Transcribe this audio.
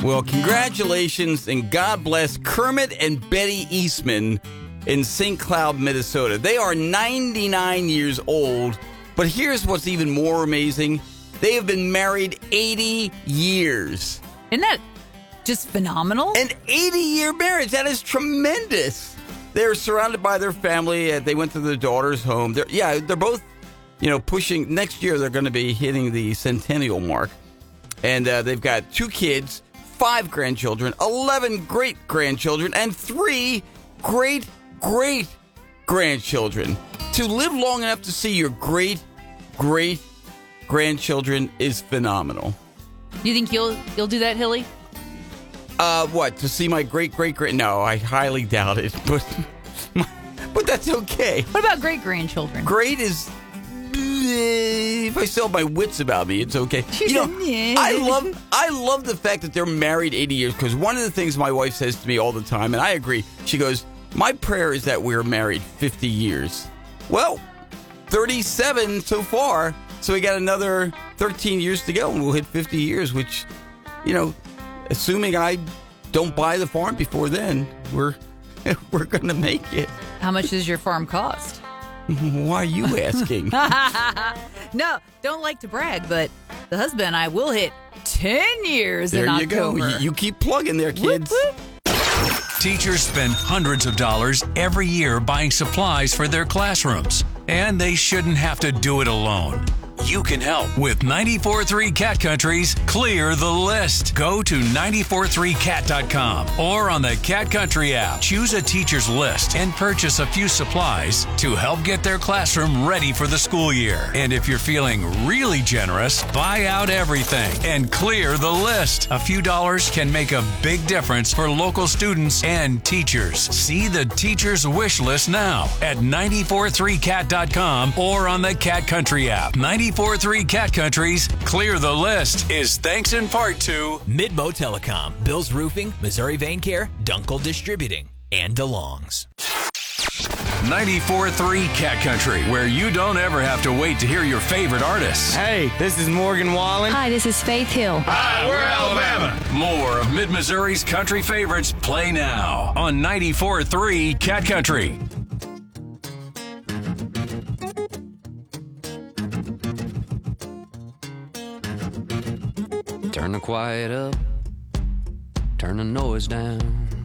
Well, congratulations and God bless Kermit and Betty Eastman in St. Cloud, Minnesota. They are 99 years old, but here's what's even more amazing. They have been married 80 years. Isn't that just phenomenal? An 80-year marriage. That is tremendous. They're surrounded by their family. They went to their daughter's home. They're both, pushing. Next year, they're going to be hitting the centennial mark. And they've got 2 kids, 5 grandchildren, 11 great-grandchildren, and 3 great-great-grandchildren. To live long enough to see your great-great-grandchildren is phenomenal. You think you'll do that, Hilly? What? To see my great-great-great? No, I highly doubt it, but that's okay. What about great-grandchildren? Great is... If I still have my wits about me, it's okay. I love the fact that they're married 80 years, because one of the things my wife says to me all the time, and I agree, she goes, my prayer is that we're married 50 years. Well, 37 so far, so we got another 13 years to go, and we'll hit 50 years, which, assuming I don't buy the farm before then, we're going to make it. How much does your farm cost? Why are you asking? No, don't like to brag, but the husband and I will hit 10 years in October. There you go. You keep plugging there, kids. Whoop, whoop. Teachers spend hundreds of dollars every year buying supplies for their classrooms, and they shouldn't have to do it alone. You can help with 94.3 Cat Country's Clear the List. Go to 943cat.com or on the Cat Country app. Choose a teacher's list and purchase a few supplies to help get their classroom ready for the school year. And if you're feeling really generous, buy out everything and clear the list. A few dollars can make a big difference for local students and teachers. See the teacher's wish list now at 943cat.com or on the Cat Country app. 94.3 Cat Country's Clear the List is thanks in part to Midmo Telecom, Bill's Roofing, Missouri Vein Care, Dunkel Distributing, and DeLong's. 94.3 Cat Country, where you don't ever have to wait to hear your favorite artists. Hey, this is Morgan Wallen. Hi, this is Faith Hill. Hi, we're Alabama. More of Mid-Missouri's country favorites play now on 94.3 Cat Country. Turn the quiet up, turn the noise down.